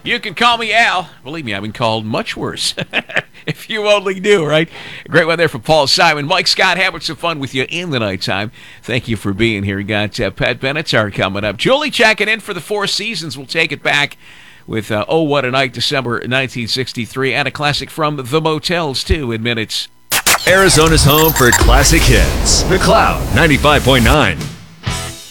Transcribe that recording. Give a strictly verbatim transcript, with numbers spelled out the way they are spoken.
You can call me Al. Believe me, I've been called much worse. If you only knew, right? Great one there from Paul Simon. Mike Scott having some fun with you in the nighttime. Thank you for being here. We got uh, Pat Benatar coming up. Julie checking in for the Four Seasons. We'll take it back with uh, Oh What a Night, December nineteen sixty-three, and a classic from The Motels, too, in minutes. Arizona's home for classic hits. The Cloud, ninety-five point nine.